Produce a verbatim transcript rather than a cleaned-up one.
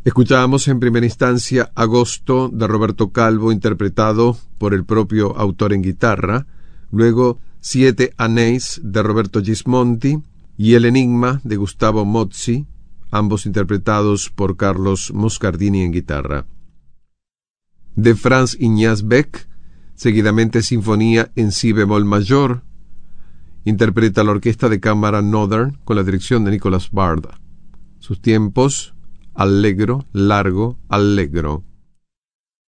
Escuchábamos en primera instancia Agosto de Roberto Calvo, interpretado por el propio autor en guitarra, luego Siete Anéis de Roberto Gismonti y El Enigma de Gustavo Mozzi, ambos interpretados por Carlos Moscardini en guitarra. De Franz Ignaz Beck, seguidamente Sinfonía en Si bemol mayor, interpreta la Orquesta de Cámara Northern con la dirección de Nicholas Bard. Sus tiempos: allegro, largo, allegro.